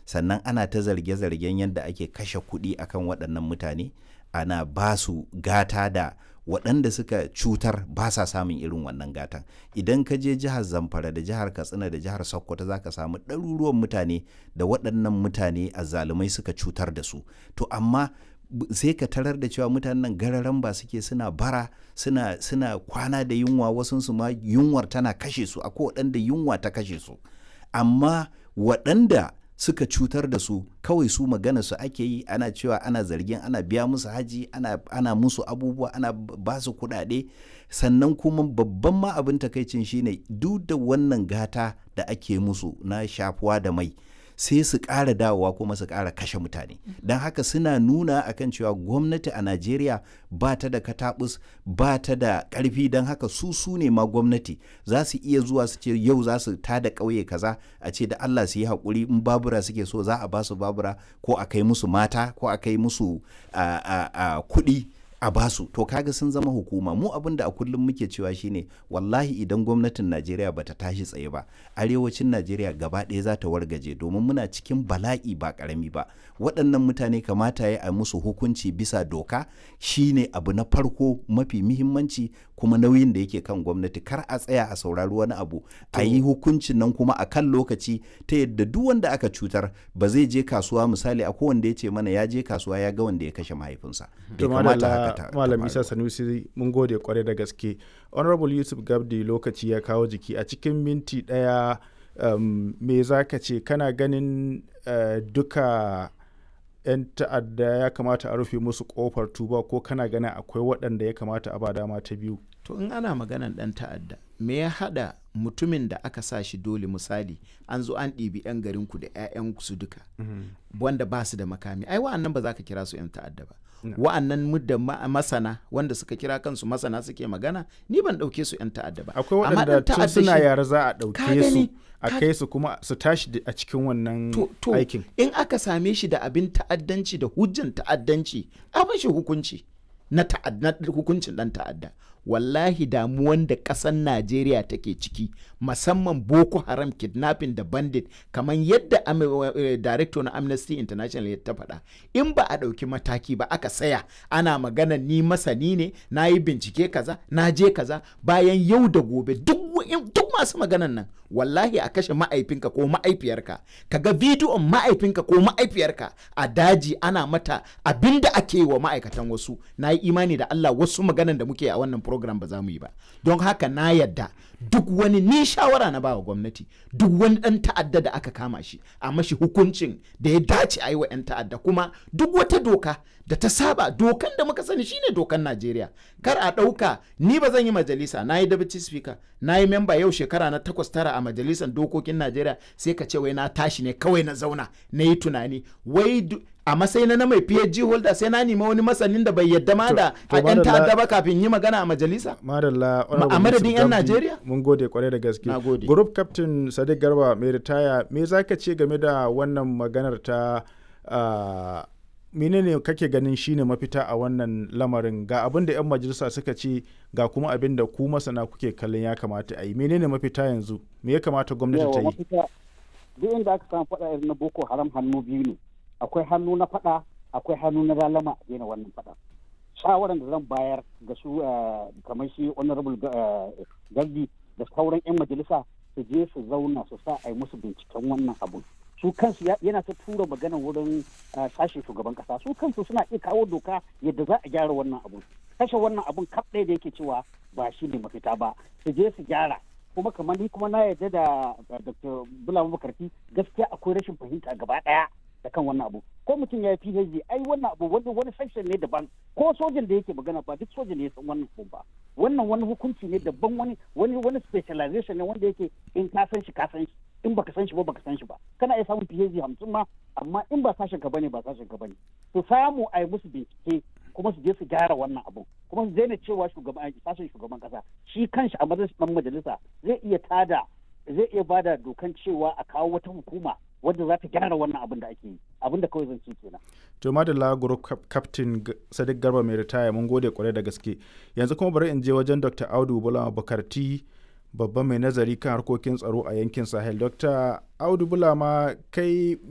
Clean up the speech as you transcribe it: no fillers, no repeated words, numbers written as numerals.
sannan ana ta zarge-zargen yadda ake kashe kuɗi akan waɗannan mutane, ana ba su gata da waɗanda suka cutar ba sa samun irin wannan gatan. Idan ka je jihar Zamfara da jihar Katsina da jihar Sokoto za ka samu ɗaruruwan mutane da waɗannan mutane azzalumai suka cutar da su. To amma sai ka tarar da cewa mutanen gararan ba suke suna bara, suna kwana da yunwa, wasunsu ma yunwar tana kashe su, akwai waɗanda yunwa ta kashe su. Amma waɗanda suka cutar da su kawai su magana su ake yi, ana cewa ana zargin ana biya musu haji, ana musu abubuwa, ana ba su kuɗaɗe. Sannan kuma babban ma abin takaicin shine duk da wannan gata da ake musu na shafuwa da mai, sai su ƙara dawowa kuma su ƙara kashe mutane. Don haka suna nuna akan cewa gwamnati a Najeriya ba ta da katabus, ba ta da ƙarfi, don haka su ne ma gwamnati za su iya zuwa su ce yau za su tada ƙauye kaza, a ce da Allah su yi haƙuri, in babura suke so za a ba su babura, ko a kai musu mata, ko a kai musu kuɗi a basu. To kaga sun zama hukuma. Mu abin da a kullum muke cewa shine wallahi idan gwamnatin Najeriya bata tashi tsaye ba, arewacin Najeriya gaba ɗaya za ta wargaje, domin muna cikin bala'i ba ƙarami ba. Waɗannan mutane kamata ya yi musu hukunci bisa doka, shine abu na farko mafi muhimmanci, kuma nauyin da yake kan gwamnati. Kar a tsaya a saurari wani abu, a yi hukuncin nan kuma a kan lokaci, ta yadda duk wanda aka cutar ba zai je kasuwa. Misali akwai wanda ya ce mana ya je kasuwa ya ga wanda ya kashe mahaifinsa. Bai kamata haka Malam Isa Sanusi, mun gode kwarai da gaske. Honorable Yusuf Gabdi, lokaci ya kawo jiki. A cikin minti ɗaya, me za ka ce, kana ganin duka 'yan ta'adda ya kamata a rufe musu kofar tuba, ko kana ganin akwai waɗanda ya kamata a ba dama ta biyu? To in ana maganan ɗan ta'adda, me ya haɗa mutumin da aka sa shi dole, misali an zo an ɗibi 'yan garinku da 'ya'yansu duka, wanda ba su da makami, ai wa'annan ba za ka kira su 'yan ta'adda ba. Wa'annan mudda masana wanda suka kira kansu masana suke magana, ni ban ɗauke su 'yan ta'adda ba. Akwai waɗanda tun suna yara za a ɗauke su a kai su kuma su tashi a cikin wannan aikin. In aka same shi da abin ta'addanci da hujjan ta'addanci, a bashi hukunci na hukuncin ɗan ta'adda. Wallahi damuwan da ƙasar Najeriya take ciki, musamman Boko Haram, kidnapping da bandit, kamar yadda director na Amnesty International ya ta faɗa, in ba a ɗauki mataki ba, aka saya ana magana ni masani ne, na yi bincike kaza, na je kaza, bayan yau da gobe duk masu maganan nan, wallahi a kashe ma'aifinka ko ma'aifiyarka, kaga bidiyon ma'aifinka ko ma'aifiyarka a daji ana mata abinda ake yi wa ma'aikatan wasu, na yi imani da Allah wasu maganan da muke a wannan program ba za mu yi ba. Don haka na yadda duk wani, ni shawara na bawa gwamnati, duk wani ɗan ta'adda da aka kama shi a mashi hukuncin da ya dace a yi wa 'yan ta'adda, kuma duk wata doka da ta saba, dokan da muka sani shine dokan Najeriya. Kar a ɗauka ni ba zan yi majalisa, na yi deputy speaker, na yi member yau shekara na 8-9 a majalisar dokokin Najeriya, sai ka ce wai na tashi ne kawai na zauna na yi tunani, wai a matsayin na mai PhD holder sai na nemi wani masanin da bai yadda ma da a 'yan ta'adda ba kafin yi magana a majalisa a madadin 'yan Najeriya. Mun gode kwarai da gaske. Group Captain Sadiq Garba mai ritaya, me za ka ce game da wannan maganar ta menene kake ganin shine mafita a wannan lamarin? Ga abin da 'yan majalisa suka ce, ga kuma abin da ku masana kuke kallon ya kamata a yi. Menene mafita yanzu? Me ya kamata gwamnati ta yi? Duk inda aka samu faɗa irin na Boko Haram, hannu biyu ne. Akwai hannu na faɗa, akwai hannu na lalama a daina wannan faɗa. Shawaran da zan bayar ga su kamar shi Honorable Gardi da sauran 'yan majalisa, su je su zauna su sa a yi musu binciken wannan abu. Su kansu yana ta tura magana wurin sashen shugaban kasa, su kansu suna iya kawo doka yadda za a gyara wannan abu. Kashe wannan abun kaf ɗaya da yake cewa ba shi ne mafita ba, su je su gyara. Kuma kamar ni kuma na yarda da Dr. Bulama Bukarti, gaskiya akwai rashin fahimta gaba ɗaya da kan wannan abu. Ko mutum ya yi PhD, ai wannan abu wani section ne daban, ko sojan da yake magana ba duk sojan ne ya san wannan abu ba. Wannan wani hukunci ne daban, wani specialization ne wanda yake in ka san shi ka san shi, in baka san shi ba baka san shi ba. Kana iya samun PhD 50 ma, amma in ba sashen ka bane ba sashen ka bane. To samu a yi musu bincike kuma su je su gyara wannan abu, kuma su daina cewa sashen shugaban kasa shi kanshi a majalisa zai iya bada dokan cewa a kawo wata hukuma wadda za ta gyara wannan abin da ake yi, abin da kawai zan ci kenan. To madalla Group Captain Sadiq Garba mai ritaya, mun gode kwarai da gaske. Yanzu kuma bari in je wajen Dr. Audu Bulama Bukarti, babban mai nazari kan harkokin tsaro a yankin Sahel. Dr. Audu Bulama, kai